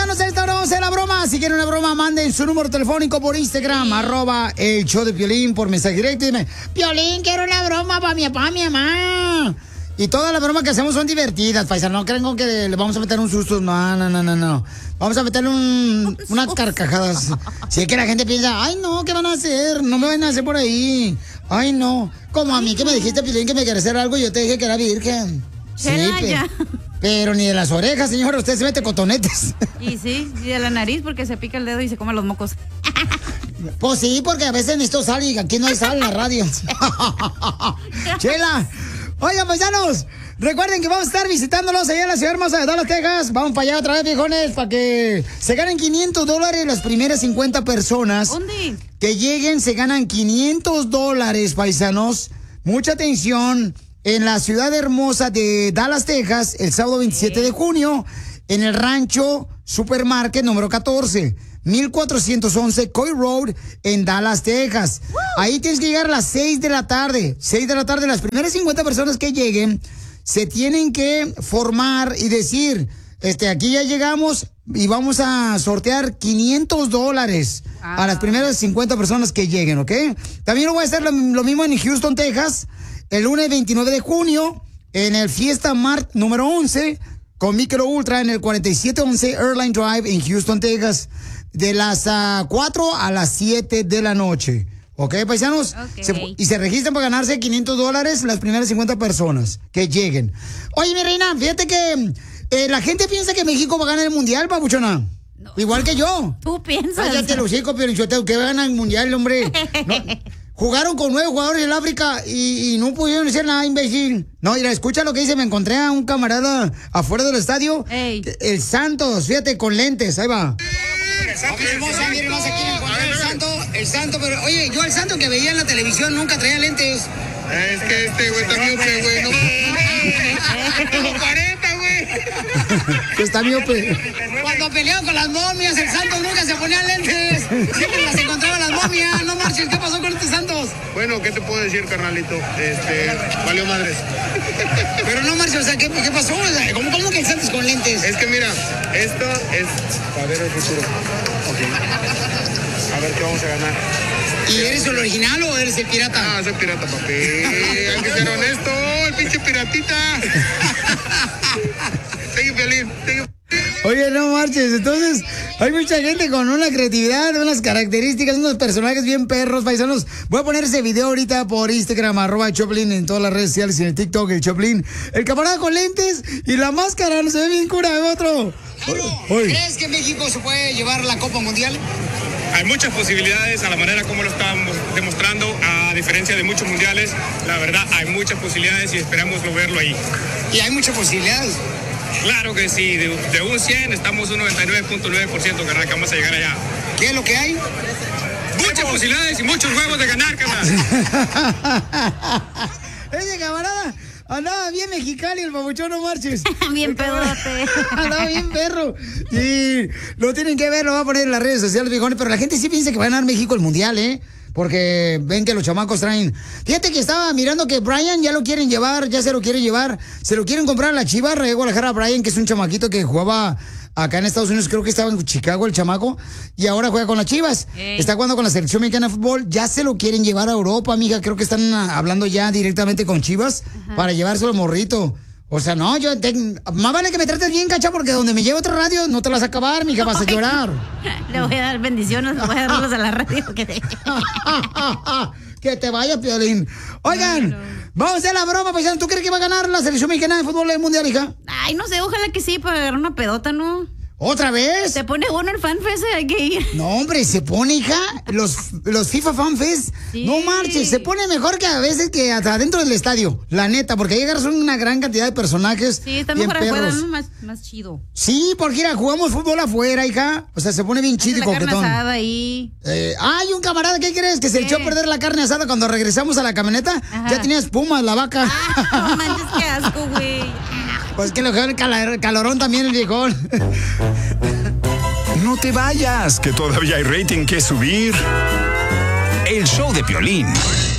paisanos, a esta hora vamos a hacer la broma. Si quieren una broma, manden su número telefónico por Instagram, @el show de Piolín, por mensaje directo. Dime, Piolín, quiero una broma para mi papá, mi mamá. Y todas las bromas que hacemos son divertidas, paisanos. No creen que le vamos a meter un susto. No. Vamos a meterle unas carcajadas. Si es que la gente piensa, ay, no, ¿qué van a hacer? No me van a hacer por ahí. Ay, no. Como a mí que me dijiste, Piolín, que me quería hacer algo y yo te dije que era virgen. Sí, pero ni de las orejas, señor. Usted se mete cotonetes. Y sí, y de la nariz porque se pica el dedo y se come los mocos. Pues sí, porque a veces necesito sal y aquí no hay sal en la radio. Chela. Oigan, paisanos, recuerden que vamos a estar visitándolos allá en la ciudad hermosa de Dallas, Texas. Vamos para allá otra vez, viejones, para que se ganen $500 las primeras 50 personas. ¿Dónde? Que lleguen, se ganan $500, paisanos. Mucha atención. En la ciudad hermosa de Dallas, Texas, el sábado 27 de junio, en el rancho Supermarket número 14, 1411 Coy Road, en Dallas, Texas. Ahí tienes que llegar a las 6 de la tarde. 6 de la tarde, las primeras 50 personas que lleguen se tienen que formar y decir, aquí ya llegamos y vamos a sortear $500 a las primeras 50 personas que lleguen, ¿ok? También lo voy a hacer lo mismo en Houston, Texas. El lunes 29 de junio, en el Fiesta Mart número 11, con Micro Ultra, en el 4711 Airline Drive, en Houston, Texas, de las 4 a las 7 de la noche. ¿Ok, paisanos? Okay. Y se registran para ganarse $500 las primeras 50 personas que lleguen. Oye, mi reina, fíjate que la gente piensa que México va a ganar el Mundial, papuchona. No. Igual que yo. ¿Tú piensas? Cállate los hijos, pero que va a ganar el Mundial, hombre. No. Jugaron con 9 jugadores del África y no pudieron hacer nada, imbécil. No, mira, escucha lo que dice. Me encontré a un camarada afuera del estadio. Ey. El Santos, fíjate, con lentes. Ahí va. Miren más aquí me encontré el Santo, pero oye, yo al Santo que veía en la televisión nunca traía lentes. Es que este güey está miope, güey. No, como 40, güey. Está miope. Cuando peleaban con las momias, el Santos nunca se ponía lentes. Siempre las encontraba las momias. No marches, ¿qué pasó con este Santos? Bueno, ¿qué te puedo decir, carnalito? Valió madres. Pero no marches, o sea, ¿qué pasó? ¿Cómo que el Santos con lentes? Es que mira, esto es para ver el futuro. A ver qué vamos a ganar. ¿Y eres el original o eres el pirata? Ah, soy pirata, papi. Hay que ser honesto, el pinche piratita. Sigue feliz, sigue. Oye, no marches. Entonces, hay mucha gente con una creatividad, unas características, unos personajes bien perros, paisanos. Voy a poner ese video ahorita por Instagram, @Choplin, en todas las redes sociales y en el TikTok, el Choplin. El camarada con lentes y la máscara, no se ve bien cura, otro. ¿Crees que México se puede llevar la Copa Mundial? Hay muchas posibilidades a la manera como lo estamos demostrando, a diferencia de muchos mundiales. La verdad, hay muchas posibilidades y esperamos verlo ahí. Y hay muchas posibilidades. Claro que sí, de un 100 estamos un 99.9% que vamos a llegar allá. ¿Qué es lo que hay? Muchas posibilidades y muchos juegos de ganar, carnal. Ese camarada andaba bien mexicali, el babuchón, no marches. Bien pedote. Andaba bien perro. Y lo tienen que ver, lo va a poner en las redes sociales, viejones. Pero la gente sí piensa que va a ganar México el Mundial, ¿eh? Porque ven que los chamacos traen. Fíjate que estaba mirando que Brian ya lo quieren llevar, ya se lo quieren llevar. Se lo quieren comprar a la Chivas de Guadalajara. Brian, que es un chamaquito que jugaba acá en Estados Unidos, creo que estaba en Chicago el chamaco, y ahora juega con las Chivas. Está jugando con la selección mexicana de fútbol. Ya se lo quieren llevar a Europa, amiga. Creo que están hablando ya directamente con Chivas para llevárselo al morrito. O sea, no, más vale que me trates bien, cacha, porque donde me lleve otra radio no te la vas a acabar, mija, vas a llorar. Le voy a dar bendiciones, le voy a darlos a la radio. Que te vaya, Piolín. Oigan, vamos a hacer la broma, paisano. ¿Tú crees que va a ganar la selección mexicana de fútbol del mundial, hija? Ay, no sé, ojalá que sí, para agarrar una pedota, ¿no? ¿Otra vez? Se pone bueno el FanFest, hay que ir. No, hombre, se pone, hija, los FIFA FanFest. Sí. No marches, se pone mejor que a veces que hasta dentro del estadio, la neta, porque ahí agarras una gran cantidad de personajes. Sí, está mejor afuera, ¿no? Más chido. Sí, porque mira, jugamos fútbol afuera, hija. O sea, se pone bien chido y coquetón. Carne asada ahí. Hay un camarada, ¿qué crees? Que se echó a perder la carne asada cuando regresamos a la camioneta. Ajá. Ya tenía espumas la vaca. No manches, qué asco, güey. Pues que lo que el calorón también, el viejón. No te vayas, que todavía hay rating que subir. El show de Piolín.